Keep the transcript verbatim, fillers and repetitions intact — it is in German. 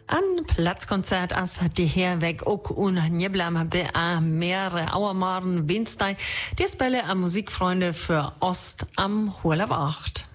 Ein Platzkonzert as die Herweg ook un Njeblam be a mehrere Auermaren Winstei. Die Spelle am Musikfreunde für Ost am Hohler acht.